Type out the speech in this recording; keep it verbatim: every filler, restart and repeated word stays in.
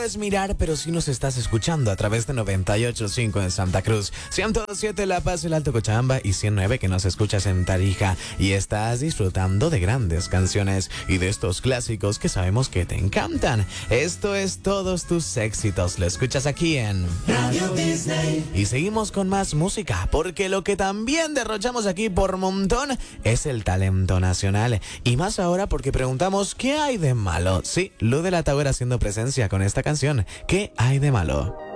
puedes mirar, pero sí nos estás escuchando a través de noventa y ocho punto cinco en Santa Cruz, ciento siete La Paz, el Alto Cochabamba y ciento nueve que nos escuchas en Tarija. Y estás disfrutando de grandes canciones y de estos clásicos que sabemos que te encantan. Esto es Todos tus éxitos. Lo escuchas aquí en Radio Disney. Y seguimos con más música, porque lo que también derrochamos aquí por montón es el talento nacional. Y más ahora porque preguntamos ¿qué hay de malo? Sí, Lu de la Tower haciendo presencia con esta canción. ¿Qué hay de malo?